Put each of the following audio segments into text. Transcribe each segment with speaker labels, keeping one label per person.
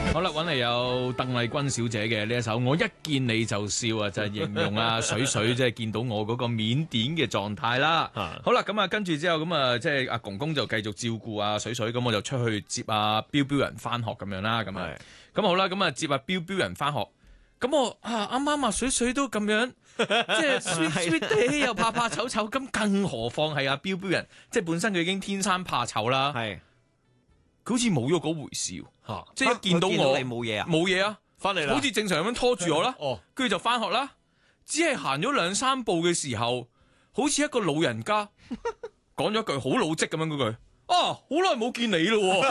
Speaker 1: 好啦，揾嚟有鄧麗君小姐嘅呢一首《我一見你就笑》啊，就係形容啊水水即係見到我嗰個緬甸嘅狀態啦。好啦，咁啊跟住之後咁啊，即係阿公公就繼續照顧啊水水，咁我就出去接阿標標人翻學咁樣啦。咁啊，咁好啦，咁啊接阿標標人翻學，咁我啱啱啊水水都咁樣，即係 sweet 地又怕怕醜醜，咁更何況係阿標標人，即係本身佢已經天生怕醜啦。係。佢好似冇咗嗰回事，即係一見到我
Speaker 2: 你冇嘢啊，
Speaker 1: 冇嘢啊，
Speaker 2: 翻嚟啦，
Speaker 1: 好似正常咁樣拖住我啦，跟住就翻學啦。只係行咗2-3步嘅時候，好似一個老人家講咗句好老積咁樣嗰句，好耐冇見你咯。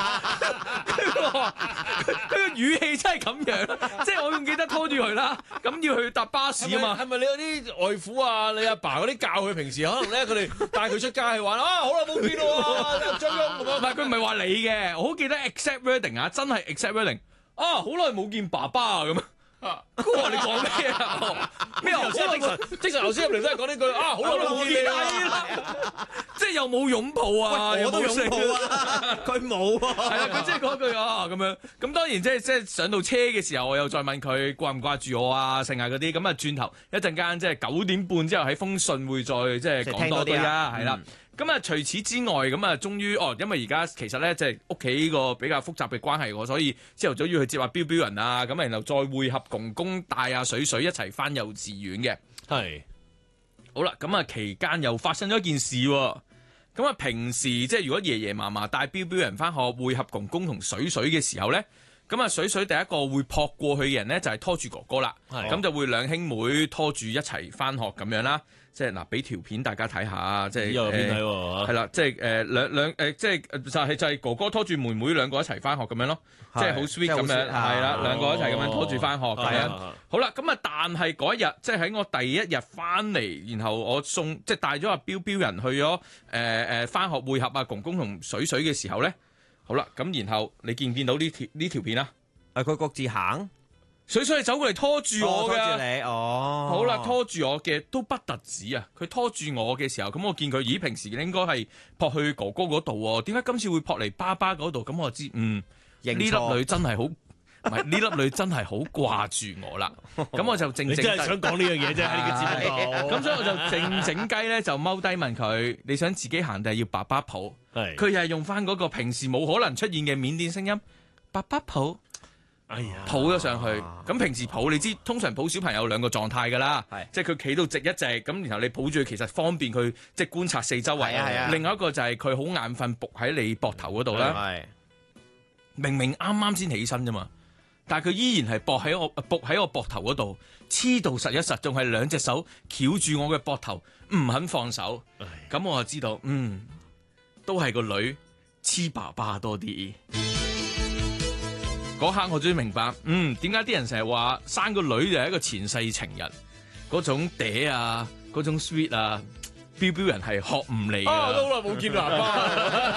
Speaker 1: 佢個語氣真係咁樣，即係我仲記得拖住佢啦，咁要去搭巴士啊嘛。
Speaker 3: 係咪你有啲外父啊，你阿爸嗰啲教佢平時可能咧，佢哋帶佢出街去玩好耐冇見咯，張咁樣。
Speaker 1: 唔係佢唔係話你嘅，我好記得 exact wording 啊，真係 exact wording。好耐冇見爸爸啊咁。佢話你講咩啊？咩頭先
Speaker 3: 即係頭先入嚟都係講呢句好耐冇見你啦，
Speaker 1: 即係又冇擁抱啊，
Speaker 2: 我都擁抱啊，佢冇啊，
Speaker 1: 係啦，佢即係講句咁樣。咁當然即係上到車嘅時候，我又再問佢掛唔掛住我啊，剩下嗰啲。咁啊轉頭一陣間即係9點半之後喺封信會再即係講多啲啦，係啦。咁啊，除此之外，咁啊，終於因為而家其實咧，即係屋企個比較複雜嘅關係，所以朝頭早要去接下標標人啊，咁然後再會合公公帶阿水水一齊返幼稚園嘅。係，好啦，咁啊期間又發生咗一件事喎。咁啊，平時即係如果爺爺嫲嫲帶標標人返學會合公公同水水嘅時候咧，咁啊水水第一個會撲過去嘅人咧就係拖住哥哥啦，咁就會兩兄妹拖住一齊返學咁樣啦。即係嗱，俾條片大家睇下，即係
Speaker 3: 有片睇喎，
Speaker 1: 係啦，即係即係就係哥哥拖住妹妹兩個一齊翻學咁樣咯，即係好 sweet 咁樣，係啦，兩個一齊咁樣拖住翻學咁樣。好啦，咁啊，但係嗰一日即係喺我第一日翻嚟，然後我即係帶咗阿標標人去咗翻學會合阿公公同水水嘅時候咧，好啦，咁然後你見唔見到呢條片啊？
Speaker 2: 佢各自行。
Speaker 1: 水水係走過嚟拖住我嘅，
Speaker 2: 拖住你，
Speaker 1: 好啦，拖住我嘅都不特止啊！佢拖住我嘅時候，咁我見佢，咦，平時應該係撲去哥哥嗰度喎，點解今次會撲嚟爸爸嗰度？咁我就知，呢粒女真係好，唔係呢粒女真係好掛住我啦。咁我就靜靜，你
Speaker 3: 真係想講呢樣嘢啫喺呢個節目度。
Speaker 1: 咁所以我就靜靜雞咧，就踎低問佢：你想自己行定係要爸爸抱？佢又係用翻嗰個平時冇可能出現嘅緬甸聲音，爸爸抱。
Speaker 3: 哎呀，
Speaker 1: 抱咗上去，咁平時抱你知，通常抱小朋友兩個狀態噶啦，即係佢企到直一直，咁然後你抱住佢，其實方便佢即係觀察四周圍。另外一個就係佢好眼瞓，伏喺你膊頭嗰度啦。明明啱啱先起身啫嘛，但係佢依然係伏喺我膊頭嗰度，黐到實一實，仲係兩隻手翹住我嘅膊頭，唔肯放手。咁我就知道，都係個女黐爸爸多啲。嗰刻我終於明白，點解啲人成日話生個女就係一個前世情人，嗰種嗲啊，嗰種 sweet 啊，標標人係學唔嚟㗎。
Speaker 3: 都好耐冇見爸爸。